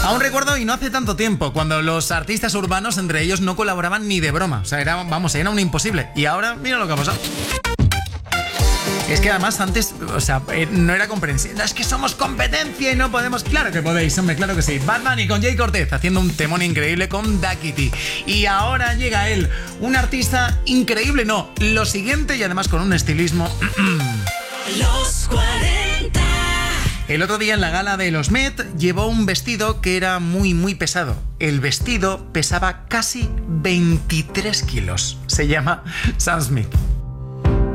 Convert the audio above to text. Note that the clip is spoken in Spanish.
Aún recuerdo, y no hace tanto tiempo, cuando los artistas urbanos entre ellos no colaboraban ni de broma. O sea, era un imposible. Y ahora, mira lo que ha pasado. Es que además antes, no era comprensible. Es que somos competencia y no podemos. Claro que podéis, hombre, claro que sí. Bad Bunny con Jay Cortez haciendo un temón increíble con Daquiti. Y ahora llega él, un artista increíble, no, lo siguiente, y además con un estilismo. Los 40. El otro día en la gala de los Met llevó un vestido que era muy, muy pesado. El vestido pesaba casi 23 kilos. Se llama Sam Smith.